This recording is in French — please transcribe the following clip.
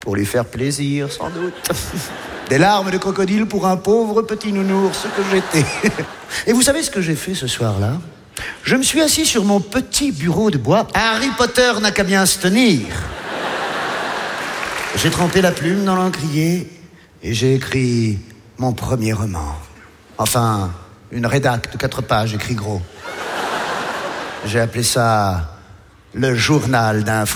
Pour lui faire plaisir, sans doute. Des larmes de crocodile pour un pauvre petit nounours que j'étais. Et vous savez ce que j'ai fait ce soir-là ? Je me suis assis sur mon petit bureau de bois. Harry Potter n'a qu'à bien se tenir. J'ai trempé la plume dans l'encrier et j'ai écrit mon premier roman. Enfin, une rédac de 4 pages, écrit gros. J'ai appelé ça « Le journal d'un Franck ».